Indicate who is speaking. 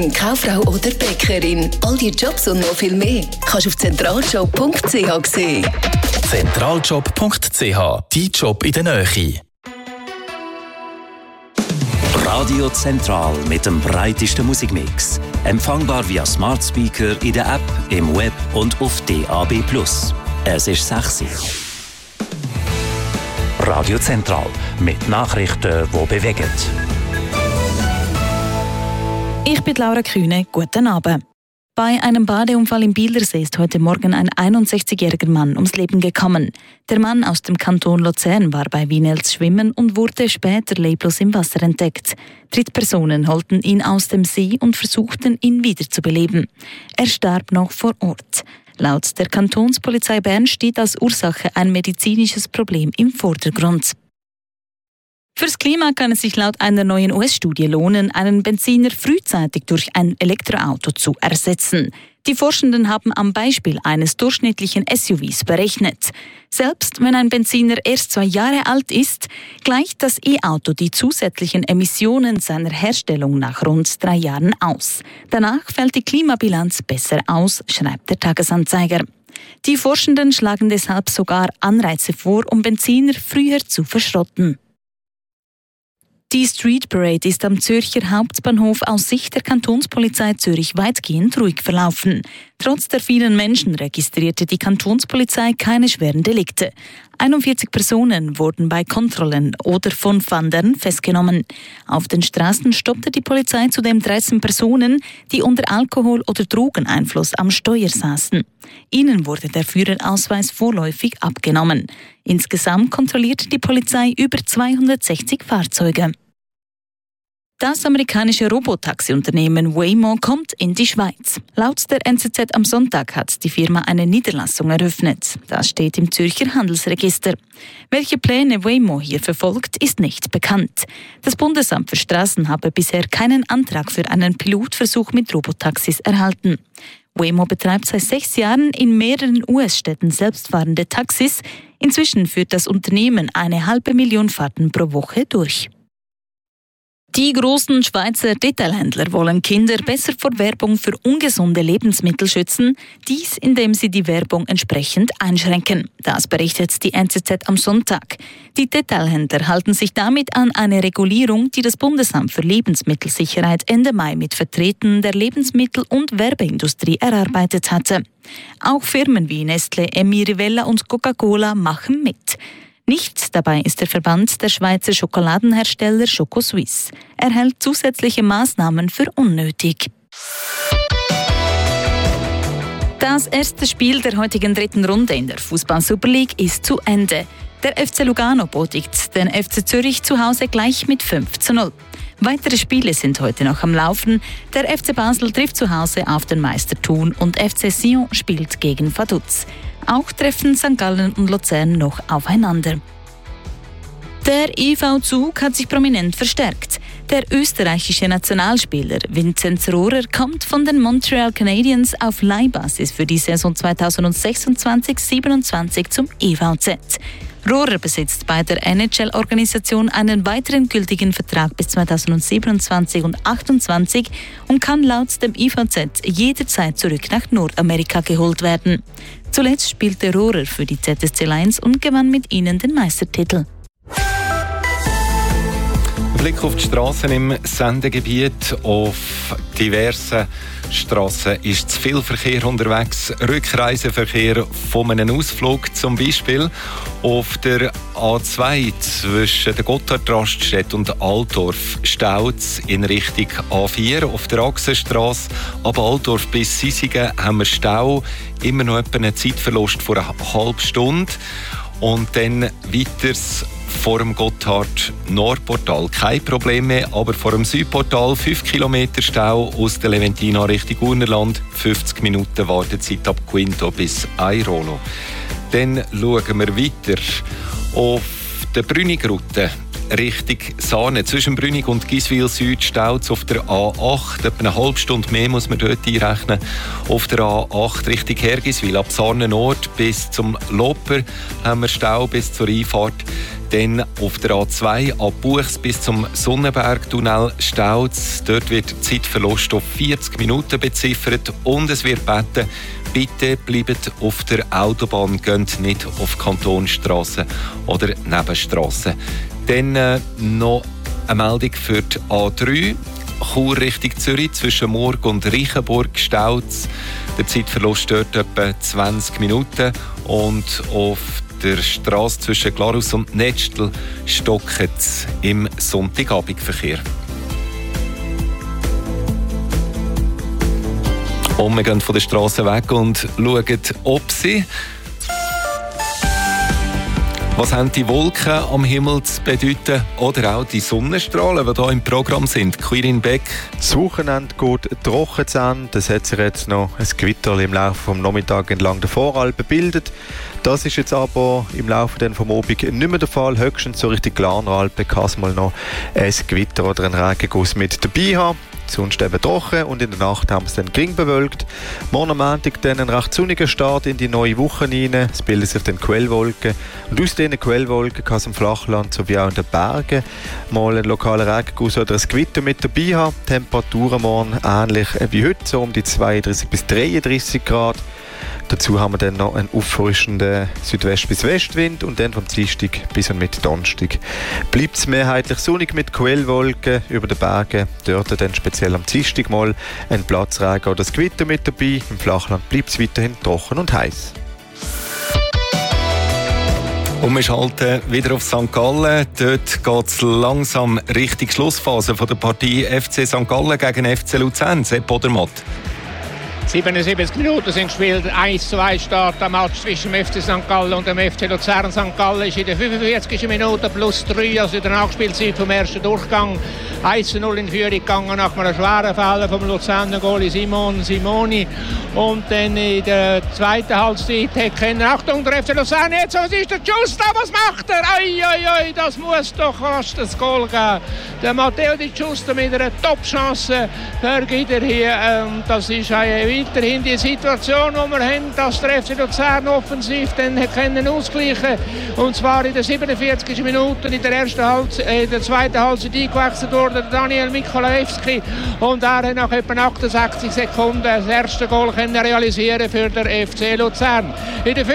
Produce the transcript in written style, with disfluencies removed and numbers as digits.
Speaker 1: Kauffrau oder Bäckerin, all die Jobs und noch viel mehr kannst du auf zentraljob.ch sehen.
Speaker 2: Zentraljob.ch, dein Job in der Nähe.
Speaker 3: Radio Zentral mit dem breitesten Musikmix. Empfangbar via Smart Speaker in der App, im Web und auf DAB+. Es ist 6 Uhr. Radio Zentral mit Nachrichten, die bewegen.
Speaker 4: Ich bin Laura Kühne. Guten Abend. Bei einem Badeunfall im Bielersee ist heute Morgen ein 61-jähriger Mann ums Leben gekommen. Der Mann aus dem Kanton Luzern war bei Wienels schwimmen und wurde später leblos im Wasser entdeckt. Drittpersonen holten ihn aus dem See und versuchten, ihn wiederzubeleben. Er starb noch vor Ort. Laut der Kantonspolizei Bern steht als Ursache ein medizinisches Problem im Vordergrund. Fürs Klima kann es sich laut einer neuen US-Studie lohnen, einen Benziner frühzeitig durch ein Elektroauto zu ersetzen. Die Forschenden haben am Beispiel eines durchschnittlichen SUVs berechnet. Selbst wenn ein Benziner erst 2 Jahre alt ist, gleicht das E-Auto die zusätzlichen Emissionen seiner Herstellung nach rund 3 Jahren aus. Danach fällt die Klimabilanz besser aus, schreibt der Tagesanzeiger. Die Forschenden schlagen deshalb sogar Anreize vor, um Benziner früher zu verschrotten. Die Street Parade ist am Zürcher Hauptbahnhof aus Sicht der Kantonspolizei Zürich weitgehend ruhig verlaufen. Trotz der vielen Menschen registrierte die Kantonspolizei keine schweren Delikte. 41 Personen wurden bei Kontrollen oder von Fahndern festgenommen. Auf den Straßen stoppte die Polizei zudem 13 Personen, die unter Alkohol- oder Drogeneinfluss am Steuer saßen. Ihnen wurde der Führerausweis vorläufig abgenommen. Insgesamt kontrollierte die Polizei über 260 Fahrzeuge. Das amerikanische Robotaxi-Unternehmen Waymo kommt in die Schweiz. Laut der NZZ am Sonntag hat die Firma eine Niederlassung eröffnet. Das steht im Zürcher Handelsregister. Welche Pläne Waymo hier verfolgt, ist nicht bekannt. Das Bundesamt für Straßen habe bisher keinen Antrag für einen Pilotversuch mit Robotaxis erhalten. Waymo betreibt seit 6 Jahren in mehreren US-Städten selbstfahrende Taxis. Inzwischen führt das Unternehmen 500.000 Fahrten pro Woche durch. Die großen Schweizer Detailhändler wollen Kinder besser vor Werbung für ungesunde Lebensmittel schützen, dies indem sie die Werbung entsprechend einschränken. Das berichtet die NZZ am Sonntag. Die Detailhändler halten sich damit an eine Regulierung, die das Bundesamt für Lebensmittelsicherheit Ende Mai mit Vertretern der Lebensmittel- und Werbeindustrie erarbeitet hatte. Auch Firmen wie Nestlé, Emmi, Rivella und Coca-Cola machen mit. Nicht dabei ist der Verband der Schweizer Schokoladenhersteller Schokosuisse. Er hält zusätzliche Maßnahmen für unnötig. Das erste Spiel der heutigen 3. Runde in der Fußball-Super League ist zu Ende. Der FC Lugano besiegt den FC Zürich zu Hause gleich mit 5:0. Weitere Spiele sind heute noch am Laufen. Der FC Basel trifft zu Hause auf den Meister Thun und FC Sion spielt gegen Vaduz. Auch treffen St. Gallen und Luzern noch aufeinander. Der IV-Zug hat sich prominent verstärkt. Der österreichische Nationalspieler Vinzenz Rohrer kommt von den Montreal Canadiens auf Leihbasis für die Saison 2026-27 zum EVZ. Rohrer besitzt bei der NHL-Organisation einen weiteren gültigen Vertrag bis 2027 und 2028 und kann laut dem IVZ jederzeit zurück nach Nordamerika geholt werden. Zuletzt spielte Rohrer für die ZSC Lions und gewann mit ihnen den Meistertitel.
Speaker 5: Blick auf die Straßen im Sendegebiet. Auf diversen Strassen ist zu viel Verkehr unterwegs. Rückreiseverkehr von einem Ausflug zum Beispiel. Auf der A2 zwischen der Gotthard-Raststätte und Altdorf staut es in Richtung A4. Auf der Achsenstrasse ab Altdorf bis Sisigen haben wir Stau. Immer noch etwa einen Zeitverlust von einer halben Stunde. Und dann weiters vor dem Gotthard-Nordportal kein Problem mehr, aber vor dem Südportal 5 Kilometer Stau aus der Leventina Richtung Urnerland, 50 Minuten Wartezeit ab Quinto bis Airolo. Dann schauen wir weiter auf der Brünigroute Richtung Sahne. Zwischen Brünig und Giswil Süd staut es auf der A8. Etwa eine halbe Stunde mehr muss man dort einrechnen. Auf der A8 Richtung Hergiswil ab Sahne Nord bis zum Loper haben wir Stau bis zur Einfahrt. Dann auf der A2 ab Buchs bis zum Sonnenbergtunnel staut es. Dort wird der Zeitverlust auf 40 Minuten beziffert und es wird gebeten, bitte bleibt auf der Autobahn, geht nicht auf Kantonsstrassen oder Nebenstrassen. Dann noch eine Meldung für die A3. Chur Richtung Zürich zwischen Murg und Reichenburg staut es. Der Zeitverlust dort etwa 20 Minuten und auf der Strasse zwischen Glarus und Netztel stockt es im Sonntagabendverkehr. Und wir gehen von der Strasse weg und schauen, ob sie. Was haben die Wolken am Himmel zu bedeuten? Oder auch die Sonnenstrahlen, die hier im Programm sind. Quirin Beck.
Speaker 6: Das Wochenende geht trocken zu Ende. Es hat sich jetzt noch ein Gewitter im Laufe des Nachmittags entlang der Voralpen gebildet. Das ist jetzt aber im Laufe vom Abend nicht mehr der Fall. Höchstens so Richtung Glarneralpen kann es mal noch ein Gewitter oder ein Regenguss mit dabei haben. Sonst eben trocken und in der Nacht haben wir es dann gering bewölkt. Morgen am Montag dann ein recht sonniger Start in die neue Woche rein. Es bilden sich dann Quellwolken. Und aus diesen Quellwolken kann es im Flachland sowie auch in den Bergen mal einen lokalen Regenguss oder ein Gewitter mit dabei haben. Temperaturen morgen ähnlich wie heute, so um die 32 bis 33 Grad. Dazu haben wir dann noch einen auffrischenden Südwest- bis Westwind und dann vom Dienstag bis und mit Donnerstag bleibt es mehrheitlich sonnig mit Quellwolken über den Bergen. Dort dann speziell am Dienstag mal ein Platzregen oder das Gewitter mit dabei. Im Flachland bleibt es weiterhin trocken und heiß.
Speaker 5: Und wir schalten wieder auf St. Gallen. Dort geht es langsam Richtung Schlussphase von der Partie FC St. Gallen gegen FC Luzern. Sepp Odermatt.
Speaker 7: 77 Minuten sind gespielt, 1:2 Start am Match zwischen dem FC St. Gallen und dem FC Luzern. St. Gallen ist in der 45. Minute plus 3, also in der Nachspielzeit vom ersten Durchgang, 1:0 in Führung gegangen nach einem schweren Fehler vom Luzerner Goalie Simoni. Und dann in der zweiten Halbzeit hat Achtung, der FC Luzern jetzt, was ist der Giusta, was macht er? Ei, das muss doch fast das Goal geben. Der Matteo Di Giusta mit einer Top-Chance vergibt er hier. Das ist weiterhin die Situation, wo wir haben, dass der FC Luzern offensiv dann können ausgleichen. Und zwar in der 47. Minute in der zweiten Halbzeit eingewechselt wurde Daniel Mikolajewski und er hat nach etwa 68 Sekunden das erste Goal realisieren für den FC Luzern. In der